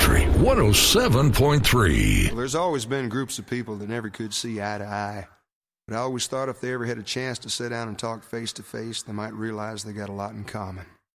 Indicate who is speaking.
Speaker 1: Country 107.3.
Speaker 2: Well, there's always been groups of people that never could see eye to eye. But I always thought if they ever had a chance to sit down and talk face to face, they might realize they got a lot in common.